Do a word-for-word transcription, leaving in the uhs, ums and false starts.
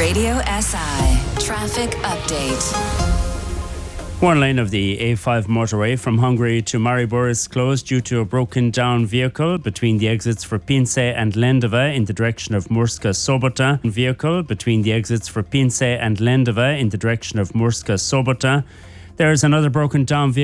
Radio S I Traffic Update. One lane of the A five motorway from Hungary to Maribor is closed due to a broken down vehicle between the exits for Pince and Lendava in the direction of Murska Sobota. Vehicle between the exits for Pince and Lendava in the direction of Murska Sobota. There is another broken down vehicle